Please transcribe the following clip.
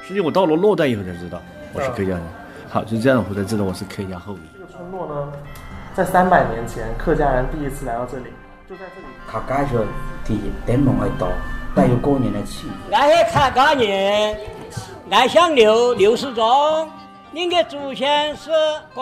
实际我到了洛带以后才知道我是客家人。好，就这样我才知道我是客家后裔。 这个村落呢，在300年前客家人第一次来到这里，就在这里。 客家人的灯笼爱到，带有过年的气氛。 俺是客家人，俺姓刘，刘世忠。您的祖先是